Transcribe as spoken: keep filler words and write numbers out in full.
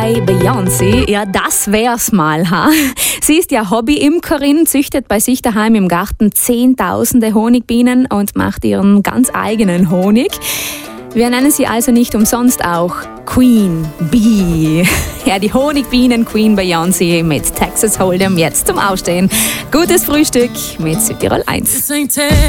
Bei Beyoncé, ja, das wär's mal, ha? Sie ist ja Hobby-Imkerin, züchtet bei sich daheim im Garten zehntausende Honigbienen und macht ihren ganz eigenen Honig. Wir nennen sie also nicht umsonst auch Queen Bee. Ja, die Honigbienen-Queen Beyoncé mit Texas Hold'em jetzt zum Aufstehen. Gutes Frühstück mit Südtirol eins.